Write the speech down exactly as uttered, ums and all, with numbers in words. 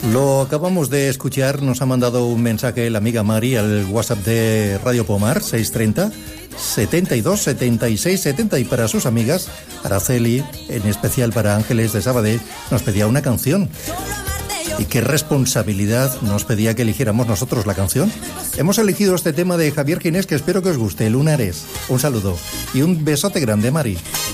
Lo acabamos de escuchar, nos ha mandado un mensaje la amiga Mari al WhatsApp de Radio Pomar, seiscientos treinta, setenta y dos, setenta y seis, setenta, y para sus amigas, Araceli, en especial para Ángeles de Sabadell, nos pedía una canción. ¿Y qué responsabilidad nos pedía que eligiéramos nosotros la canción? Hemos elegido este tema de Javier Ginés, que espero que os guste, Lunares. Un saludo y un besote grande, Mari.